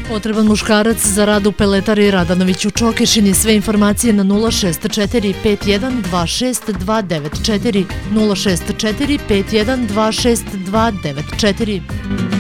Potreban muškarac za rad u peletari Radanović u Čokešini. Sve informacije na 064 51 26 294 064 51 26 294.